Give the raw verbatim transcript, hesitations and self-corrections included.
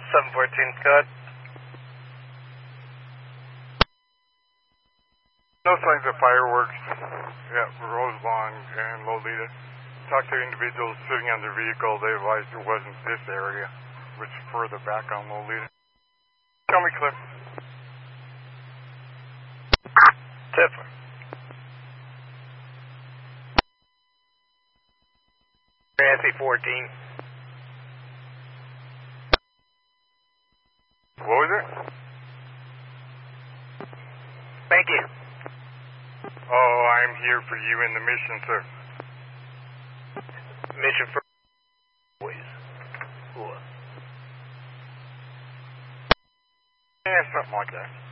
seven fourteen, Scott. No signs of fireworks at Roselawn and Lolita. Talked to individuals sitting on their vehicle. They advised it wasn't this area, which is further back on Lolita. Tell me, Cliff. Tip. Nancy fourteen. What was it? Thank you. Oh, I'm here for you in the mission, sir. Mission for boys. What? Yeah, something like that.